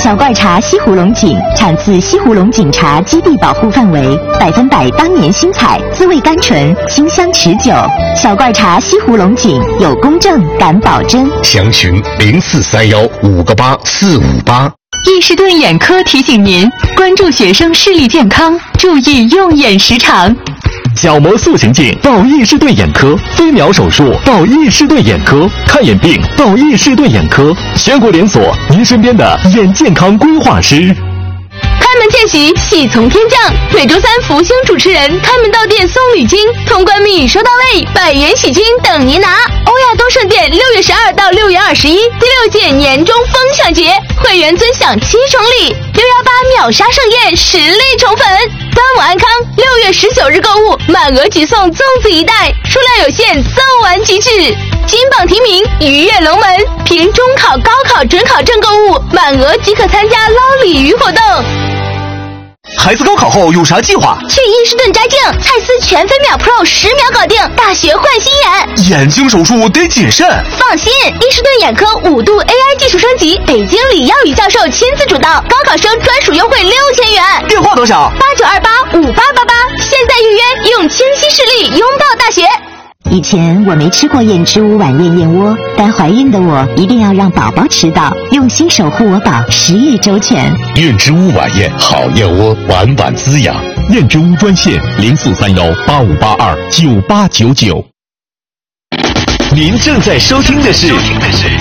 小罐茶西湖龙井产自西湖龙井茶基地保护范围，100%当年新采，滋味甘醇，清香持久。小罐茶西湖龙井有公证，敢保真。 详询0431588458。 易士顿眼科提醒您关注学生视力健康，注意用眼时长。 角膜塑形镜到易士顿眼科，飞秒手术到易士顿眼科，看眼病到易士顿眼科，全国连锁，您身边的眼健康规划师。 开门见喜，喜从天降。每周三福星主持人开门到店送礼金，通关密语收到位，100元喜金等您拿。欧亚东盛店6月12到6月21第6届年终风抢节，会员尊享7重礼，618秒杀盛宴，实力宠粉。端午安康，6月19日购物满额即送粽子1袋，数量有限，送完即止。金榜题名，鱼跃龙门，凭中考、高考、准考证购物，满额即可参加捞鲤鱼活动。 孩子高考后有啥计划？ 去伊士顿摘镜，蔡司全飞秒 Pro10秒搞定，大学换新眼。 眼睛手术得谨慎。 放心，伊士顿眼科5度 AI 技术升级，北京李耀宇教授亲自主导，高考生专属优惠6000元。 电话多少 ？89285888，现在预约，用清晰视力拥抱大学。 以前我没吃过燕之屋晚宴燕窝，但怀孕的我一定要让宝宝吃到，用心守护我宝，10月周全。 燕之屋晚宴，好燕窝，晚晚滋养。 燕之屋专线043185829899。 您正在收听的是